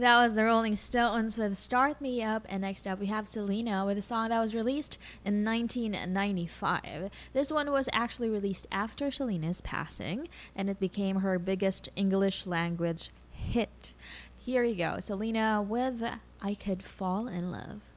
That was the Rolling Stones with Start Me Up, and next up we have Selena with a song that was released in 1995. This one was actually released after Selena's passing, and it became her biggest English language hit. Here you go, Selena with I Could Fall in Love.